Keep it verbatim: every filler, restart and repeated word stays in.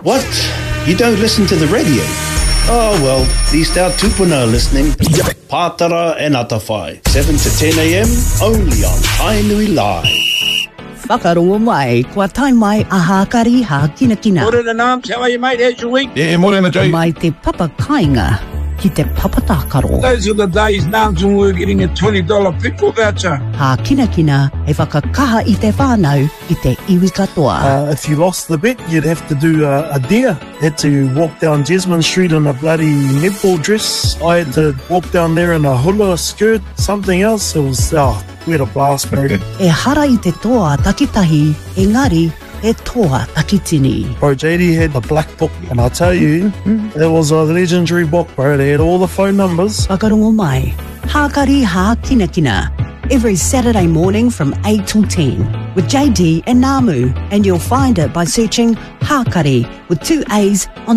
What? You don't listen to the radio? Oh, well, at least our tupuna are listening. Pātara and Atawhai, seven to ten a.m. only on Tainui Live. Whakarongo mai, kua tai mai a Hākari ha kina kina. Morena Nams, how are you, mate? How's your week? Yeah, morena, Jay. Mai te papa kainga ki te papatakaro. Those are the days, Nams, when we were getting a twenty dollar petrol voucher. Ha kina kina e whakakaha i te whānau i te iwi katoa. Uh, if you lost the bet, you'd have to do uh, a dare. Had to walk down Jasmine Street in a bloody netball dress. I had to walk down there in a hula skirt, something else. It was, oh, we had a blast, bro. E hara i te toa takitahi, engari e toa takitini. Bro, J D had the black book, and I tell you, it was a legendary book, bro. They had all the phone numbers. Whakarongo mai, Hākari ha kina kina. Every Saturday morning from eight till ten with J D and Namu, and you'll find it by searching Hākari with two A's on